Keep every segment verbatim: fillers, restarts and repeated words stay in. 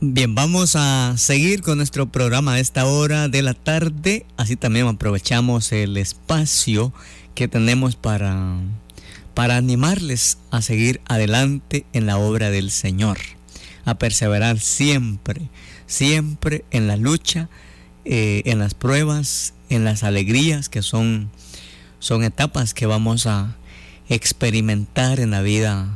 Bien, vamos a seguir con nuestro programa a esta hora de la tarde. Así también aprovechamos el espacio que tenemos para, para animarles a seguir adelante en la obra del Señor, a perseverar siempre, siempre en la lucha, eh, en las pruebas, en las alegrías que son, son etapas que vamos a experimentar en la vida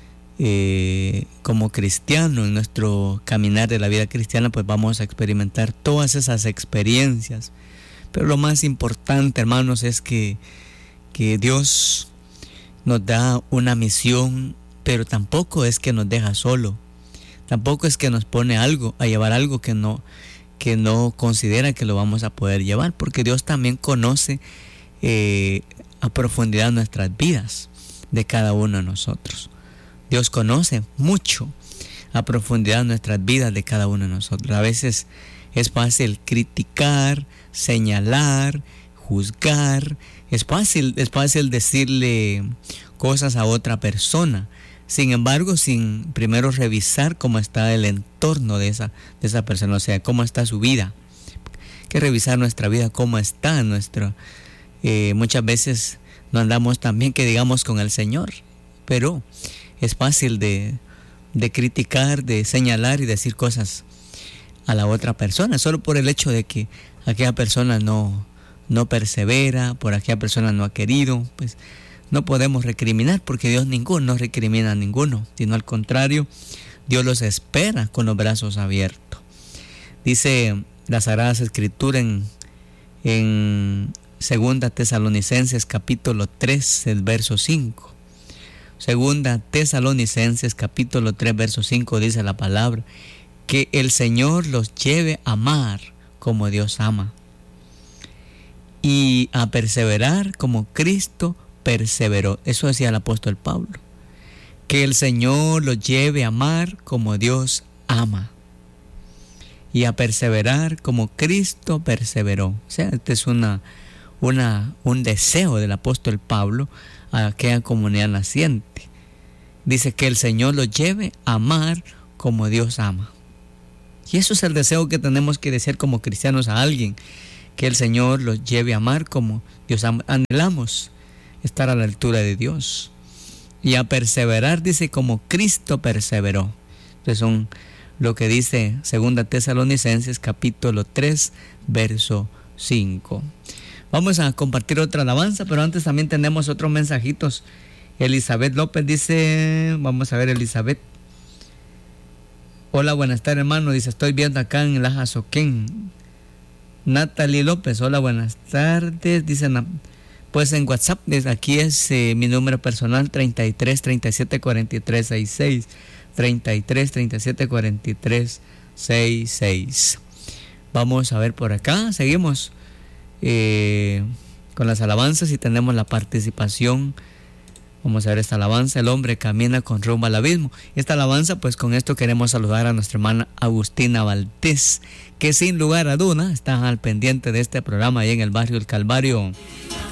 Eh, como cristiano, en nuestro caminar de la vida cristiana, pues vamos a experimentar todas esas experiencias. Pero lo más importante, hermanos, es que, que Dios nos da una misión, pero tampoco es que nos deja solo. Tampoco es que nos pone algo, a llevar algo que no, que no considera que lo vamos a poder llevar, porque Dios también conoce eh, a profundidad nuestras vidas de cada uno de nosotros. Dios conoce mucho a profundidad nuestras vidas de cada uno de nosotros. A veces es fácil criticar, señalar, juzgar. Es fácil, es fácil decirle cosas a otra persona. Sin embargo, sin primero revisar cómo está el entorno de esa, de esa persona, o sea, cómo está su vida. Hay que revisar nuestra vida, cómo está nuestra. Eh, muchas veces no andamos tan bien que digamos con el Señor, pero es fácil de, de criticar, de señalar y decir cosas a la otra persona, solo por el hecho de que aquella persona no, no persevera, por aquella persona no ha querido. Pues no podemos recriminar, porque Dios ninguno no recrimina a ninguno, sino al contrario, Dios los espera con los brazos abiertos. Dice las Sagradas Escrituras en, en Segunda Tesalonicenses capítulo tres, el verso cinco. Segunda Tesalonicenses capítulo tres, verso cinco, dice la palabra: que el Señor los lleve a amar como Dios ama, y a perseverar como Cristo perseveró. Eso decía el apóstol Pablo. Que el Señor los lleve a amar como Dios ama, y a perseverar como Cristo perseveró. O sea, este es una, una, un deseo del apóstol Pablo a aquella comunidad naciente. Dice que el Señor los lleve a amar como Dios ama. Y eso es el deseo que tenemos que desear como cristianos a alguien, que el Señor los lleve a amar como Dios ama. Anhelamos estar a la altura de Dios. Y a perseverar, dice, como Cristo perseveró. Entonces son lo que dice Segunda Tesalonicenses capítulo tres, verso cinco. Vamos a compartir otra alabanza, pero antes también tenemos otros mensajitos. Elizabeth López dice, vamos a ver, Elizabeth. Hola, buenas tardes, hermano. Dice, estoy viendo acá en Laja Soquén. Natalie López, hola, buenas tardes. Dice, pues en WhatsApp, desde aquí es eh, mi número personal, treinta y tres, treinta y siete, cuarenta y tres, sesenta y seis. treinta y tres, treinta y siete, cuarenta y tres, sesenta y seis. Vamos a ver por acá, seguimos eh, con las alabanzas y tenemos la participación. Vamos a ver esta alabanza: el hombre camina con rumbo al abismo. Esta alabanza, pues con esto queremos saludar a nuestra hermana Agustina Valdés, que sin lugar a duda está al pendiente de este programa ahí en el barrio El Calvario.